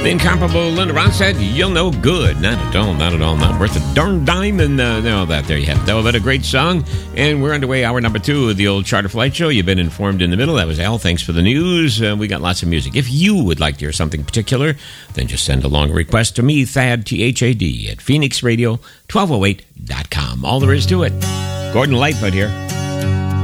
The incomparable Linda Ronstadt, you'll know good. Not at all, not at all. Not worth a darn dime. And no, that there you have it. That was a great song. And we're underway, hour number 2 of the old Charter Flight Show. You've been informed in the middle. That was Al. Thanks for the news. We got lots of music. If you would like to hear something particular, then just send along a request to me, Thad, T-H-A-D, at PhoenixRadio1208.com. All there is to it. Gordon Lightfoot here.